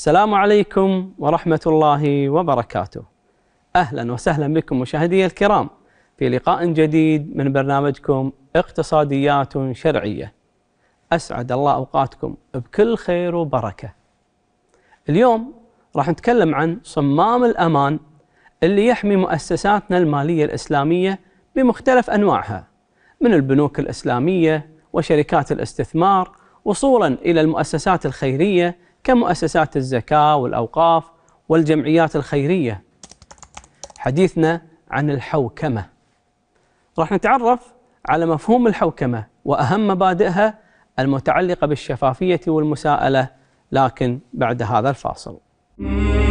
السلام عليكم ورحمة الله وبركاته. أهلا وسهلا بكم مشاهدي الكرام في لقاء جديد من برنامجكم اقتصاديات شرعية. أسعد الله أوقاتكم بكل خير وبركة. اليوم راح نتكلم عن صمام الأمان اللي يحمي مؤسساتنا المالية الإسلامية بمختلف أنواعها، من البنوك الإسلامية وشركات الاستثمار وصولا إلى المؤسسات الخيرية كمؤسسات الزكاة والأوقاف والجمعيات الخيرية. حديثنا عن الحوكمة. راح نتعرف على مفهوم الحوكمة وأهم مبادئها المتعلقة بالشفافية والمساءلة، لكن بعد هذا الفاصل.